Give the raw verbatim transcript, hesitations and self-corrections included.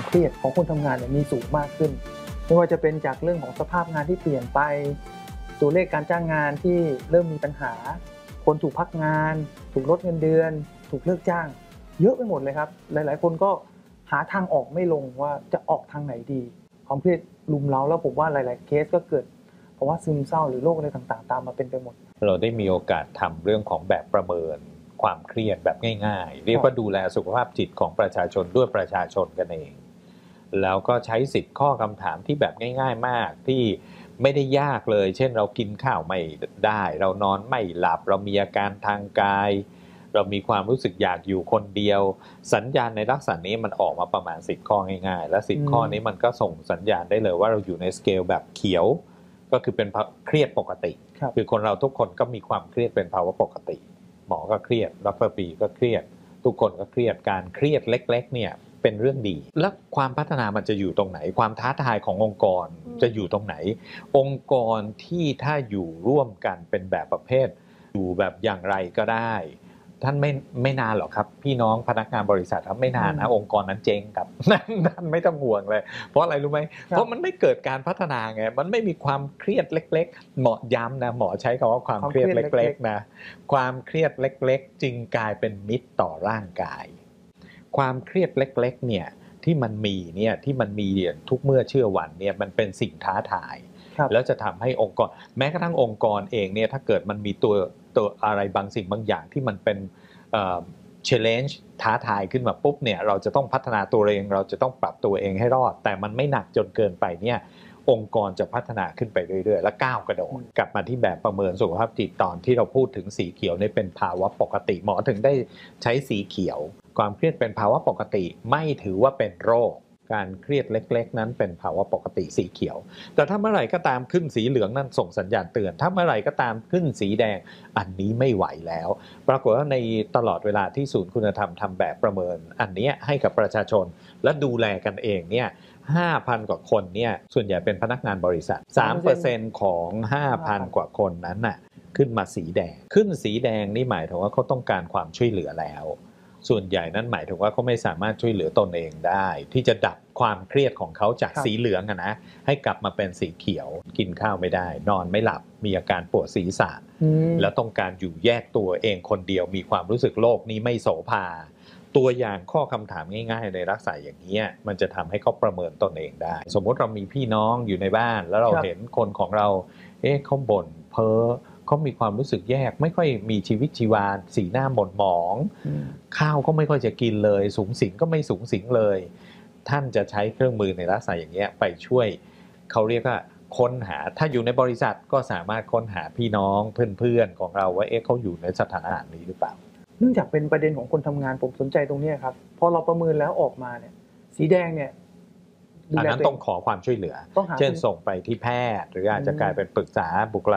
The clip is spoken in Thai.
เครียดของคนทำงานเนี่ยมีสูงมากขึ้นไม่ว่าจะเป็นจากเรื่องของสภาพงานที่เปลี่ยนไปตัวเลขการจ้างงานที่เริ่มมีปัญหาคนถูกพักงานถูกลดเงินเดือนถูกเลิกจ้างเยอะไปหมดเลยครับหลายๆคนก็หาทางออกไม่ลงว่าจะออกทางไหนดีความเครียดลุมเร้าแล้วผมว่าหลายๆเคสก็เกิดเพราะว่าซึมเศร้าหรือโรคอะไรต่างๆตามมาเป็นไปหมดเราได้มีโอกาสทำเรื่องของแบบประเมินความเครียดแบบง่ายๆเรียกว่าดูแลสุขภาพจิตของประชาชนด้วยประชาชนกันเองแล้วก็ใช้สิทธิ์ข้อคำถามที่แบบง่ายๆมากที่ไม่ได้ยากเลยเช่นเรากินข้าวไม่ได้เรานอนไม่หลับเรามีอาการทางกายเรามีความรู้สึกอยากอยู่คนเดียวสัญญาณในลักษณะนี้มันออกมาประมาณสิบข้อง่ายๆและสิบข้อนี้มันก็ส่งสัญญาณได้เลยว่าเราอยู่ในสเกลแบบเขียวก็คือเป็นเครียดปกติคือคนเราทุกคนก็มีความเครียดเป็นภาวะปกติหมอก็เครียดดร.ปีก็เครียดทุกคนก็เครียดการเครียดเล็กๆเนี่ยเป็นเรื่องดีแล้วความพัฒนามันจะอยู่ตรงไหนความท้าทายขององค์กรจะอยู่ตรงไหนองค์กรที่ถ้าอยู่ร่วมกันเป็นแบบประเภทอยู่แบบอย่างไรก็ได้ท่านไม่ไม่นานหรอกครับพี่น้องพนักงานบริษัทครับไม่นานนะองค์กรนั้นเจ๊งครับนั่นไม่ต้องห่วงเลยเพราะอะไรรู้ไหมเพราะมันไม่เกิดการพัฒนาไงมันไม่มีความเครียดเล็กๆหมอย้ำนะหมอใช้คำว่าความเครียดเล็กๆนะความเครียดเล็กๆจึงกลายเป็นมิตรต่อร่างกายความเครียดเล็กๆเนี่ยที่มันมีเนี่ยที่มันมีทุกเมื่อเชื่อวันเนี่ยมันเป็นสิ่งท้าทายแล้วจะทำให้องค์กรแม้กระทั่งองค์กรเองเนี่ยถ้าเกิดมันมีตัวตัวอะไรบางสิ่งบางอย่างที่มันเป็นเอ่อ challenge ท้าทายขึ้นมาปุ๊บเนี่ยเราจะต้องพัฒนาตัวเองเราจะต้องปรับตัวเองให้รอดแต่มันไม่หนักจนเกินไปเนี่ยองค์กรจะพัฒนาขึ้นไปเรื่อยๆและก้าวกระโดดกลับมาที่แบบประเมินสุขภาพจิตตอนที่เราพูดถึงสีเขียวนี่เป็นภาวะปกติหมอถึงได้ใช้สีเขียวความเครียดเป็นภาวะปกติไม่ถือว่าเป็นโรคการเครียดเล็กๆนั้นเป็นภาวะปกติสีเขียวแต่ถ้าเมื่อไหร่ก็ตามขึ้นสีเหลืองนั่นส่งสัญญาณเตือนถ้าเมื่อไหร่ก็ตามขึ้นสีแดงอันนี้ไม่ไหวแล้วปรากฏว่าในตลอดเวลาที่ศูนย์คุณธรรมทำแบบประเมินอันนี้ให้กับประชาชนและดูแลกันเองเนี่ย ห้าพัน กว่าคนเนี่ยส่วนใหญ่เป็นพนักงานบริษัท สามเปอร์เซ็นต์ ของ ห้าพัน กว่าคนนั้นน่ะขึ้นมาสีแดงขึ้นสีแดงนี่หมายถึงว่าเขาต้องการความช่วยเหลือแล้วส่วนใหญ่นั้นหมายถึงว่าเขาไม่สามารถช่วยเหลือตนเองได้ที่จะดับความเครียดของเขาจากสีเหลืองนะให้กลับมาเป็นสีเขียวกินข้าวไม่ได้นอนไม่หลับมีอาการปวดศีรษะแล้วต้องการอยู่แยกตัวเองคนเดียวมีความรู้สึกโลกนี้ไม่โสภาตัวอย่างข้อคำถามง่ายๆในลักษณะอย่างนี้มันจะทำให้เขาประเมินตนเองได้สมมติเรามีพี่น้องอยู่ในบ้านแล้วเราเห็นคนของเราเอ๊ะเขาบ่นเพ้อเขามีความรู้สึกแยกไม่ค่อยมีชีวิตชีวาสีหน้าหม่นหมองข้าวก็ไม่ค่อยจะกินเลยสูงสิงก็ไม่สูงสิงเลยท่านจะใช้เครื่องมือในลักษณะอย่างเงี้ยไปช่วยเขาเรียกว่าค้นหาถ้าอยู่ในบริษัทก็สามารถค้นหาพี่น้องเพื่อนๆของเราว่าเอ๊ะเขาอยู่ในสถานะนี้หรือเปล่าเนื่องจากเป็นประเด็นของคนทำงานผมสนใจตรงนี้ครับพอเราประเมินแล้วออกมาเนี่ยสีแดงเนี่ยอันนั้นต้องขอความช่วยเหลือเช่นส่งไปที่แพทย์หรืออาจจะกลายเป็นปรึกษาบุคล